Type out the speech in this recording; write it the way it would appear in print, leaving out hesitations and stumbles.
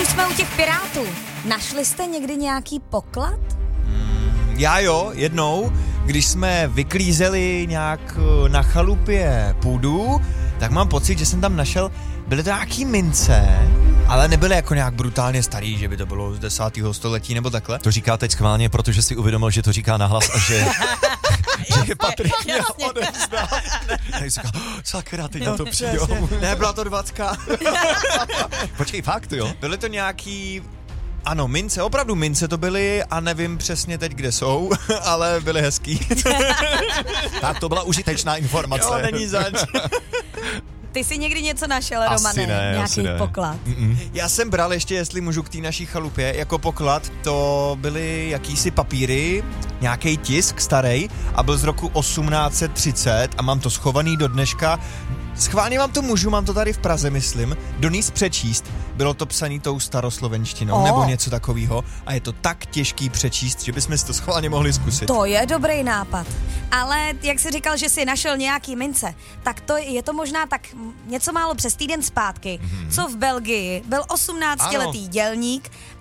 už jsme u těch pirátů, našli jste někdy nějaký poklad? Já jo, jednou, když jsme vyklízeli nějak na chalupě půdu, tak mám pocit, že jsem tam našel, byly to nějaký mince, ale nebyly jako nějak brutálně starý, že by to bylo z 10. století nebo takhle. To říká teď schválně, protože si uvědomil, že to říká nahlas a že je Patrik měl odevzdat. Tak říká, sakra, teď na to přijdu. Ne, byla to 20. Počkej, fakt, jo? Byly to nějaký... Ano, mince, opravdu mince to byly a nevím přesně teď, kde jsou, ale byly hezký. Tak to byla užitečná informace. Jo, není zač. Ty jsi někdy něco našel, Asi Romane? ne, Nějaký asi ne. poklad? Já jsem bral ještě, jestli můžu, k té naší chalupě, jako poklad, to byly jakýsi papíry, nějaký tisk starý a byl z roku 1830 a mám to schovaný do dneška. Schválně vám to můžu, mám to tady v Praze, myslím, donést přečíst. Bylo to psaný tou staroslovenštinou nebo něco takového a je to tak těžký přečíst, že bychom si to schválně mohli zkusit. To je dobrý nápad. Ale jak jsi říkal, že jsi našel nějaký mince, tak to je to možná tak něco málo přes týden zpátky, co v Belgii byl 18letý dělník